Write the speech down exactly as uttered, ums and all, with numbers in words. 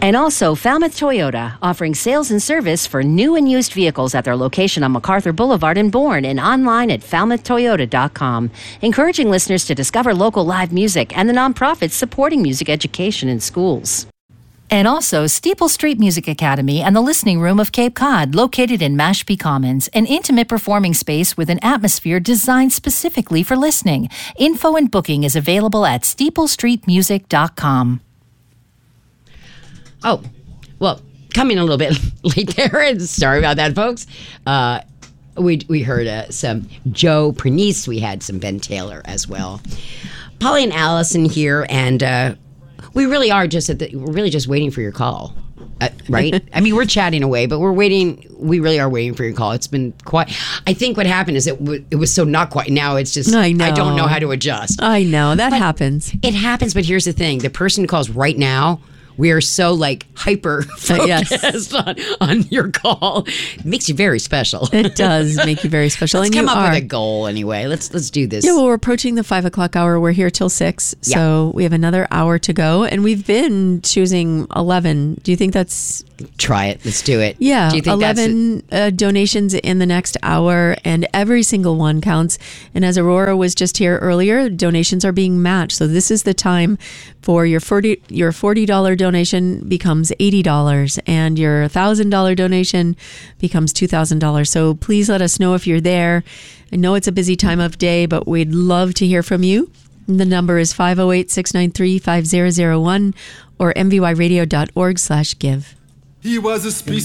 And also Falmouth Toyota, offering sales and service for new and used vehicles at their location on MacArthur Boulevard in Bourne and online at falmouth toyota dot com. Encouraging listeners to discover local live music and the nonprofits supporting music education in schools. And also Steeple Street Music Academy and the Listening Room of Cape Cod, located in Mashpee Commons, an intimate performing space with an atmosphere designed specifically for listening. Info and booking is available at steeple street music dot com. Oh, well, coming a little bit late there. Sorry about that, folks. Uh, we we heard uh, some Joe Pernice. We had some Ben Taylor as well. Polly and Allison here, and uh, we really are just at the, we're really just waiting for your call, uh, right? I mean, we're chatting away, but we're waiting. We really are waiting for your call. It's been quite. I think what happened is it w- it was so not quite. Now it's just I know. I don't know how to adjust. I know that But happens. It happens, but here's the thing: the person who calls right now. We are so like hyper focused Uh, yes. on, on your call. It makes you very special. It does make you very special. Let's and come you up are. with a goal anyway. Let's let's do this. Yeah, well, we're approaching the five o'clock hour. We're here till six, so we have another hour to go, and we've been choosing eleven. Do you think that's Try it. Let's do it. yeah? Do you think eleven uh, donations in the next hour, and every single one counts. And as Aurora was just here earlier, donations are being matched. So this is the time for your forty your forty dollar donation becomes eighty dollars, and your thousand dollar donation becomes two thousand dollars. So please let us know if you're there. I know it's a busy time of day, but we'd love to hear from you. The number is five oh eight, six nine three, five zero zero one or m v y radio dot org slash give. He was a species